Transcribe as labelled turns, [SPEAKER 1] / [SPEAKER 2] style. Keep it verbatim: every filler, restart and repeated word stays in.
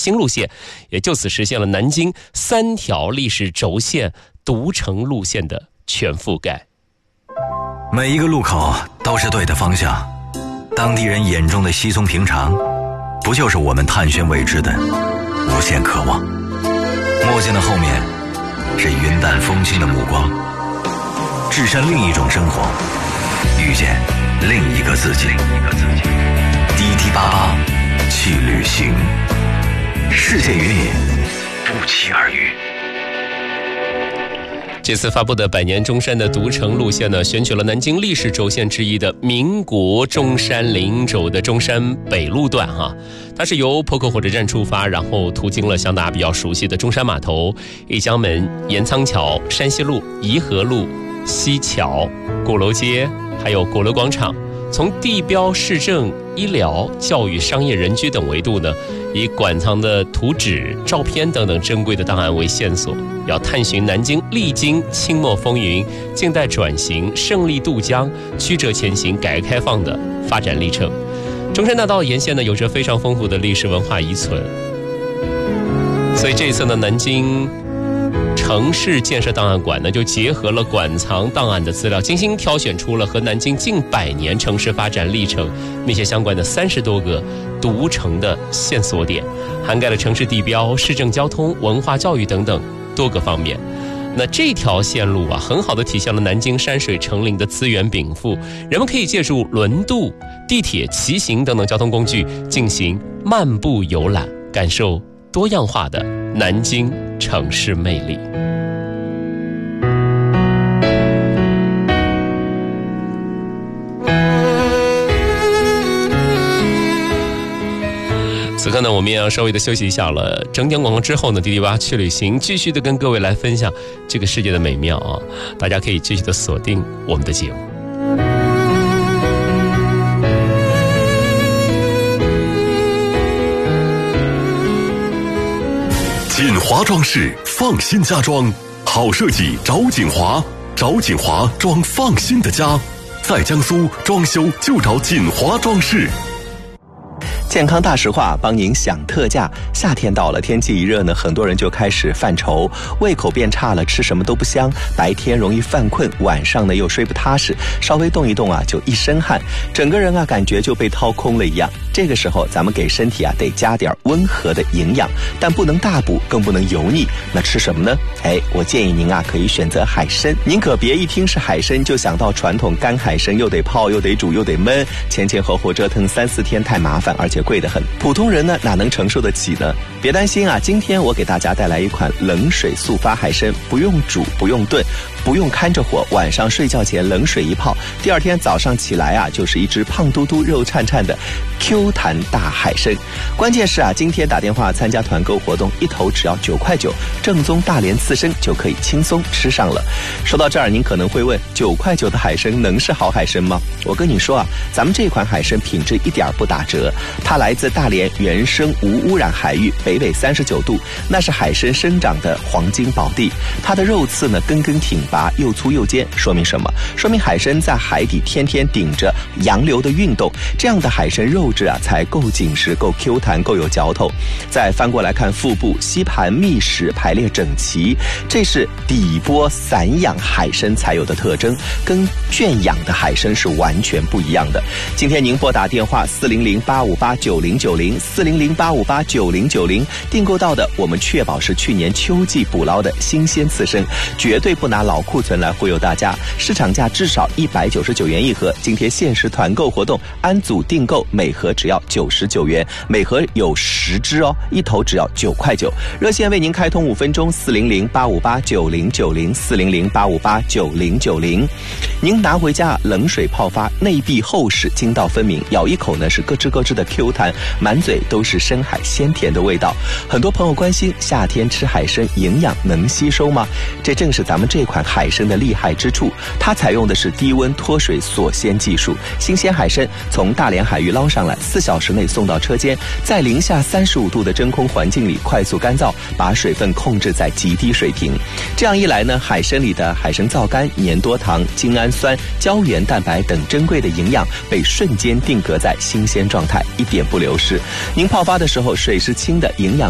[SPEAKER 1] 新路线，也就此实现了南京三条历史轴线独城路线的全覆盖。
[SPEAKER 2] 每一个路口都是对的方向，当地人眼中的稀松平常，不就是我们探寻未知的无限渴望？墨镜的后面是云淡风轻的目光，置身另一种生活，遇见另一个自己。滴滴八八去旅行，世界与你不期而遇。
[SPEAKER 1] 这次发布的百年中山的独城路线呢，选取了南京历史轴线之一的民国中山零轴的中山北路段哈，它是由浦口火车站出发，然后途经了像大家比较熟悉的中山码头、一江门、盐仓桥、山西路、颐和路、西桥、鼓楼街，还有鼓楼广场。从地标、市政、医疗、教育、商业、人居等维度呢，以馆藏的图纸、照片等等珍贵的档案为线索，要探寻南京历经清末风云、近代转型、胜利渡江、曲折前行、改革开放的发展历程。中山大道沿线呢，有着非常丰富的历史文化遗存，所以这一次呢，南京城市建设档案馆呢，就结合了馆藏档案的资料，精心挑选出了和南京近百年城市发展历程那些相关的三十多个独城的线索点，涵盖了城市地标、市政、交通、文化、教育等等多个方面。那这条线路啊，很好的体现了南京山水成林的资源禀赋，人们可以借助轮渡、地铁、骑行等等交通工具进行漫步游览，感受多样化的南京城市魅力。此刻呢，我们也要稍微的休息一下了。整点广告之后呢，滴滴八去旅行继续的跟各位来分享这个世界的美妙啊！大家可以继续的锁定我们的节目。
[SPEAKER 3] 锦华装饰，放心家装，好设计找锦华，找锦华装放心的家，在江苏装修就找锦华装饰。
[SPEAKER 4] 健康大实话，帮您享特价。夏天到了，天气一热呢，很多人就开始犯愁，胃口变差了，吃什么都不香，白天容易犯困，晚上呢又睡不踏实，稍微动一动啊就一身汗，整个人啊感觉就被掏空了一样。这个时候咱们给身体啊得加点温和的营养，但不能大补，更不能油腻。那吃什么呢？哎，我建议您啊可以选择海参。您可别一听是海参就想到传统干海参，又得泡又得煮又得焖，前前后后折腾三四天，太麻烦，而且贵得很，普通人呢哪能承受得起呢？别担心啊，今天我给大家带来一款冷水速发海参，不用煮，不用炖，不用看着火，晚上睡觉前冷水一泡，第二天早上起来啊，就是一只胖嘟嘟、肉颤颤的 Q 弹大海参。关键是啊，今天打电话参加团购活动，一头只要九块九，正宗大连刺身就可以轻松吃上了。说到这儿，您可能会问，九块九的海参能是好海参吗？我跟你说啊，咱们这款海参品质一点不打折，它来自大连原生无污染海域，北纬三十九度，那是海参生长的黄金宝地。它的肉刺呢根根挺拔，又粗又尖，说明什么？说明海参在海底天天顶着洋流的运动，这样的海参肉质啊才够紧实，够 Q 弹，够有嚼头。再翻过来看腹部，吸盘密实，排列整齐，这是底波散养海参才有的特征，跟圈养的海参是完全不一样的。今天您拨打电话四零零八五八九零九零四零零八五八九零九零订购到的，我们确保是去年秋季捕捞的新鲜刺身，绝对不拿老库存来忽悠大家，市场价至少一百九十九元一盒，今天限时团购活动，按组订购每盒只要九十九元，每盒有十只哦，一头只要九块九。热线为您开通五分钟，四零零八五八九零九零四零零八五八九零九零。您拿回家冷水泡发，内壁厚实，筋道分明，咬一口呢是咯吱咯吱的 Q 弹，满嘴都是深海鲜甜的味道。很多朋友关心夏天吃海参营养能吸收吗？这正是咱们这款海参的厉害之处，它采用的是低温脱水锁鲜技术，新鲜海参从大连海域捞上来，四小时内送到车间，在零下三十五度的真空环境里快速干燥，把水分控制在极低水平。这样一来呢，海参里的海参皂苷、粘多糖、精氨酸、胶原蛋白等珍贵的营养被瞬间定格在新鲜状态，一点不流失。您泡发的时候水是清的，营养